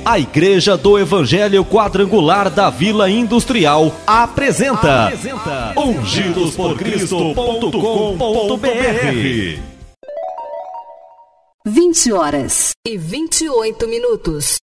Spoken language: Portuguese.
A Igreja do Evangelho Quadrangular da Vila Industrial apresenta ungidosporcristo.com.br. 20h28.